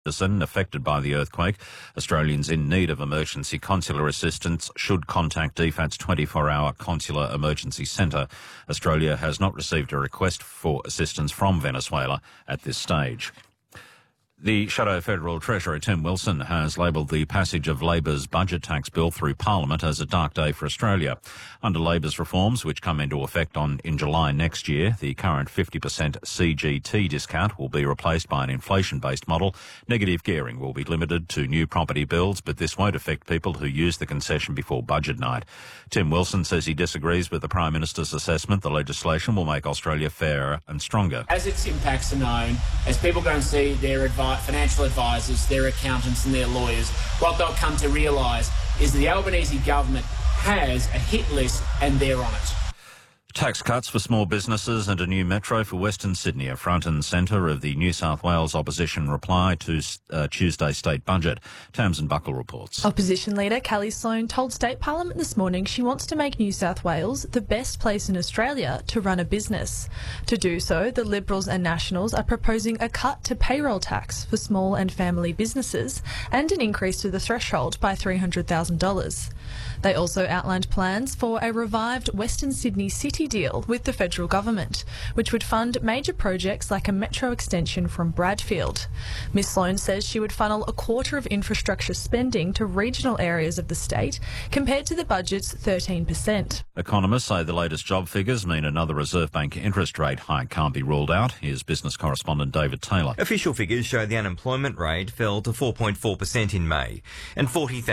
affected by the earthquake. Australians in need of emergency consular assistance should contact DFAT's 24-hour consular emergency centre. Australia has not received a request for assistance from Venezuela at this stage. The Shadow Federal Treasurer Tim Wilson has labelled the passage of Labor's budget tax bill through Parliament as a dark day for Australia. Under Labor's reforms, which come into effect in July next year, the current 50% CGT discount will be replaced by an inflation-based model. Negative gearing will be limited to new property builds, but this won't affect people who use the concession before budget night. Tim Wilson says he disagrees with the Prime Minister's assessment the legislation will make Australia fairer and stronger. As its impacts are known, as people go and see their financial advisors, their accountants and their lawyers, what they'll come to realise is the Albanese government has a hit list and they're on it. Tax cuts for small businesses and a new metro for Western Sydney are front and centre of the New South Wales opposition reply to Tuesday's state budget. Tamsin Buckle reports. Opposition leader Kelly Sloan told State Parliament this morning she wants to make New South Wales the best place in Australia to run a business. To do so, the Liberals and Nationals are proposing a cut to payroll tax for small and family businesses and an increase to the threshold by $300,000. They also outlined plans for a revived Western Sydney City deal with the federal government, which would fund major projects like a metro extension from Bradfield. Ms Sloan says she would funnel a quarter of infrastructure spending to regional areas of the state, compared to the budget's 13%. Economists say the latest job figures mean another Reserve Bank interest rate hike can't be ruled out. Here's business correspondent David Taylor. Official figures show the unemployment rate fell to 4.4% in May, and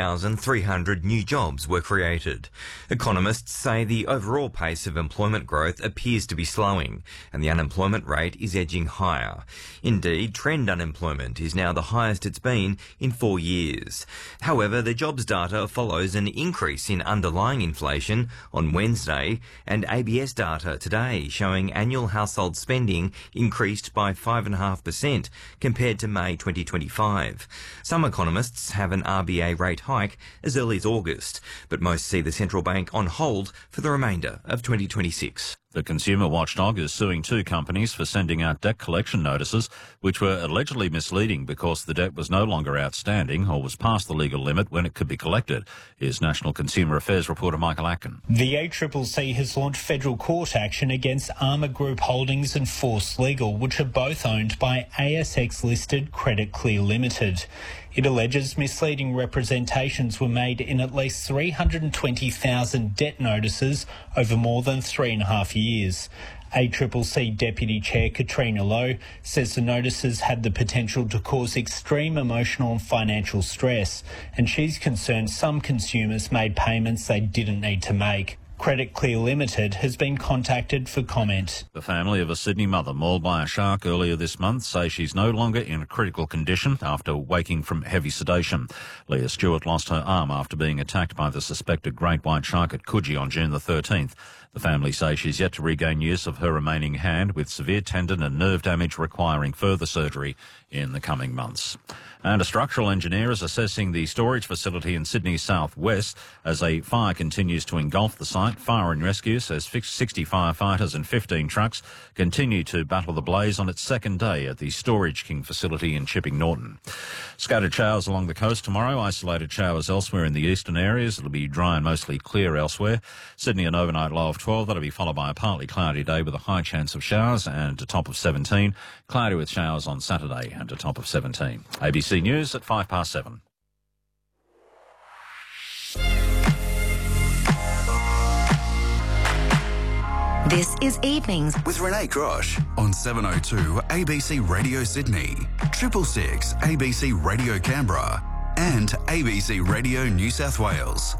40,300 new jobs were created. Economists say the overall pace of employment growth appears to be slowing, and the unemployment rate is edging higher. Indeed, trend unemployment is now the highest it's been in 4 years. However, the jobs data follows an increase in underlying inflation on Wednesday, and ABS data today showing annual household spending increased by 5.5% compared to May 2025. Some economists have an RBA rate hike as early as August, but most see the central bank on hold for the remainder of 2026. The consumer watchdog is suing two companies for sending out debt collection notices which were allegedly misleading because the debt was no longer outstanding or was past the legal limit when it could be collected. Here's National Consumer Affairs reporter Michael Atkin. The ACCC has launched federal court action against Armour Group Holdings and Force Legal, which are both owned by ASX-listed Credit Clear Limited. It alleges misleading representations were made in at least 320,000 debt notices over more than 3.5 years. ACCC Deputy Chair Katrina Lowe says the notices had the potential to cause extreme emotional and financial stress, and she's concerned some consumers made payments they didn't need to make. Credit Clear Limited has been contacted for comment. The family of a Sydney mother mauled by a shark earlier this month say she's no longer in a critical condition after waking from heavy sedation. Leah Stewart lost her arm after being attacked by the suspected great white shark at Coogee on June the 13th. The family say she's yet to regain use of her remaining hand, with severe tendon and nerve damage requiring further surgery in the coming months. And a structural engineer is assessing the storage facility in Sydney's southwest as a fire continues to engulf the site. Fire and Rescue says 60 firefighters and 15 trucks continue to battle the blaze on its second day at the Storage King facility in Chipping Norton. Scattered showers along the coast tomorrow, isolated showers elsewhere in the eastern areas. It'll be dry and mostly clear elsewhere. Sydney an overnight low of 12. That'll be followed by a partly cloudy day with a high chance of showers and a top of 17. Cloudy with showers on Saturday and a top of 17. ABC News at 7:05. This is Evenings with Renee Grosh on 702 ABC Radio Sydney, 666 ABC Radio Canberra and ABC Radio New South Wales.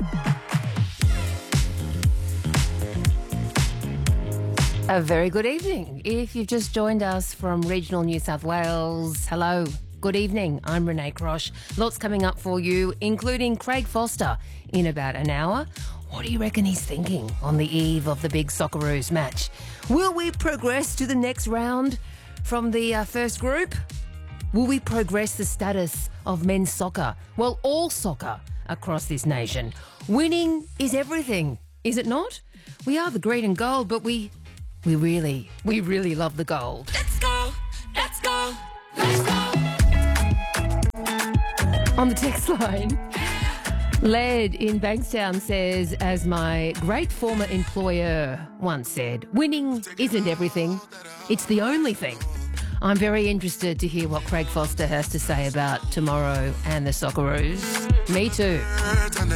A very good evening. If you've just joined us from regional New South Wales, hello. Good evening. I'm Renee Grosh. Lots coming up for you, including Craig Foster in about an hour. What do you reckon he's thinking on the eve of the big Socceroos match? Will we progress to the next round from the first group? Will we progress the status of men's soccer? Well, all soccer across this nation. Winning is everything, is it not? We are the green and gold, but we really love the gold. Let's go, let's go, let's go. On the text line, Led in Bankstown says, as my great former employer once said, winning isn't everything, it's the only thing. I'm very interested to hear what Craig Foster has to say about tomorrow and the Socceroos. Me too.